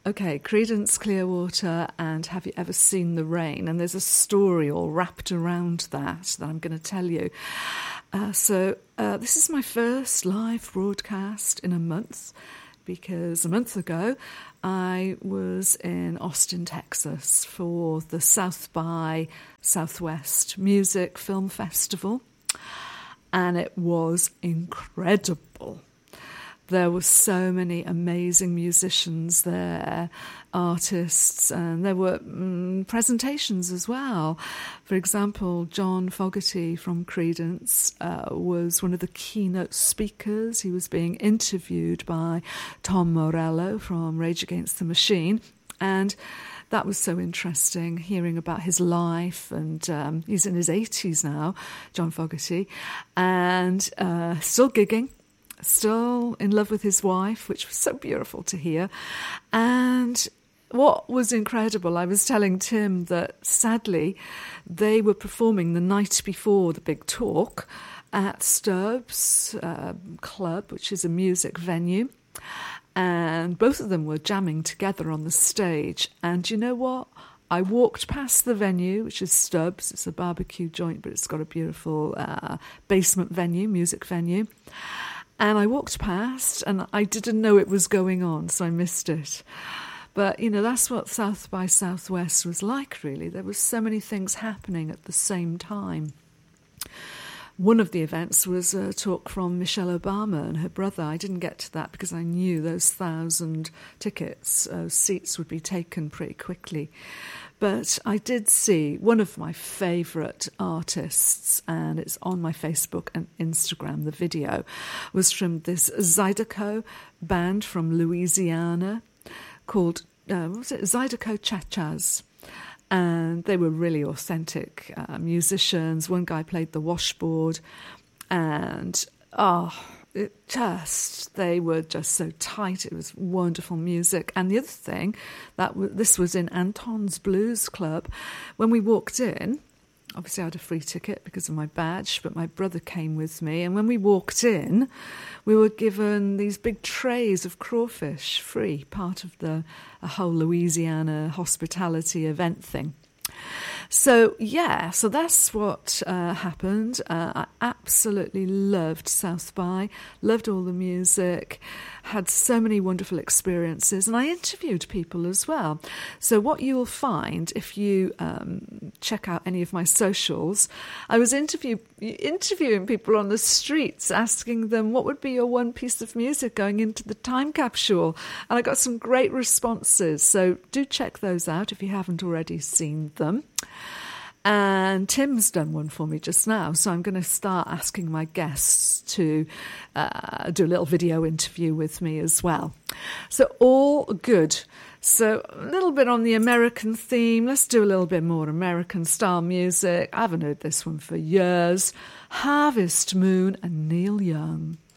Okay, Creedence Clearwater and Have You Ever Seen the Rain? And there's a story all wrapped around that I'm going to tell you. This is my first live broadcast in a month, because a month ago I was in Austin, Texas for the South by Southwest Music Film Festival, and it was incredible. There were so many amazing musicians there, artists, and there were presentations as well. For example, John Fogerty from Creedence was one of the keynote speakers. He was being interviewed by Tom Morello from Rage Against the Machine, and that was so interesting, hearing about his life. And he's in his 80s now, John Fogerty, and still gigging. Still in love with his wife, which was so beautiful to hear. And what was incredible, I was telling Tim that sadly they were performing the night before the big talk at Sturbs Club, which is a music venue. And both of them were jamming together on the stage. And you know what? I walked past the venue, which is Stubbs. It's a barbecue joint, but it's got a beautiful basement venue, music venue. And I walked past and I didn't know it was going on, so I missed it. But, you know, that's what South by Southwest was like, really. There were so many things happening at the same time. One of the events was a talk from Michelle Obama and her brother. I didn't get to that because I knew those 1,000 tickets, seats would be taken pretty quickly. But I did see one of my favourite artists, and it's on my Facebook and Instagram, the video, was from this Zydeco band from Louisiana called, Zydeco Cha-Chas. And they were really authentic musicians. One guy played the washboard, and they were just so tight. It was wonderful music. And the other thing, this was in Anton's Blues Club. When we walked in, obviously I had a free ticket because of my badge, but my brother came with me. And when we walked in, we were given these big trays of crawfish free, part of a whole Louisiana hospitality event thing. So that's what happened. I absolutely loved South by, loved all the music, had so many wonderful experiences, and I interviewed people as well. So what you'll find if you check out any of my socials, I was interviewing people on the streets, asking them what would be your one piece of music going into the time capsule, and I got some great responses. So do check those out if you haven't already seen them. And Tim's done one for me just now, so I'm going to start asking my guests to do a little video interview with me as well. So all good. So a little bit on the American theme. Let's do a little bit more American style music. I haven't heard this one for years. Harvest Moon and Neil Young.